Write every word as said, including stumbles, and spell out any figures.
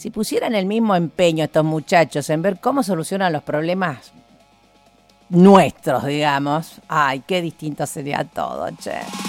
Si pusieran el mismo empeño estos muchachos en ver cómo solucionan los problemas nuestros, digamos, ay, qué distinto sería todo, che.